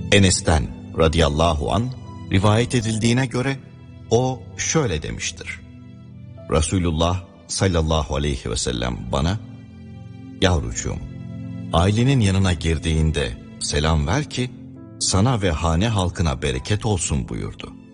Enes'ten radıyallahu an rivayet edildiğine göre o şöyle demiştir. Resulullah sallallahu aleyhi ve sellem bana, yavrucuğum, ailenin yanına girdiğinde selam ver ki sana ve hane halkına bereket olsun buyurdu.